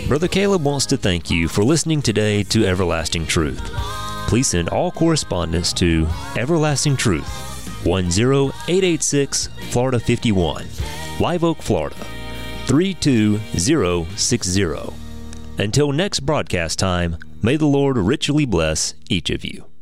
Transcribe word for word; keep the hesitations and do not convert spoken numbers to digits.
Brother Caleb wants to thank you for listening today to Everlasting Truth. Please send all correspondence to Everlasting Truth, one zero eight eight six Florida fifty-one, Live Oak, Florida, three two zero six zero. Until next broadcast time, may the Lord richly bless each of you.